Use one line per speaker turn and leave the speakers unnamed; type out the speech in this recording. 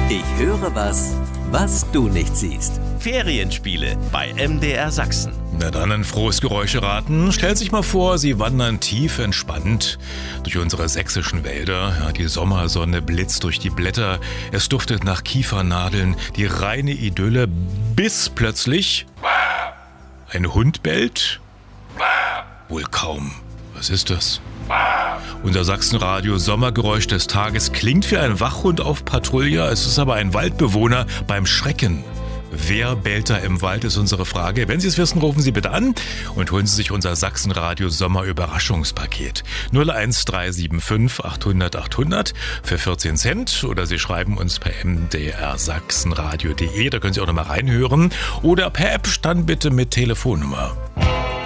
Ich höre was du nicht siehst.
Ferienspiele bei MDR Sachsen.
Na dann ein frohes Geräuscheraten. Stellt sich mal vor, Sie wandern tief entspannt durch unsere sächsischen Wälder. Ja, die Sommersonne blitzt durch die Blätter. Es duftet nach Kiefernadeln. Die reine Idylle, bis plötzlich ein Hund bellt. Wohl kaum. Was ist das? Unser Sachsenradio Sommergeräusch des Tages klingt wie ein Wachhund auf Patrouille. Es ist aber ein Waldbewohner beim Schrecken. Wer bellt da im Wald, ist unsere Frage. Wenn Sie es wissen, rufen Sie bitte an und holen Sie sich unser Sachsenradio Sommerüberraschungspaket. 01375 800 800 für 14 Cent. Oder Sie schreiben uns per mdrsachsenradio.de. Da können Sie auch nochmal reinhören. Oder per App, dann bitte mit Telefonnummer.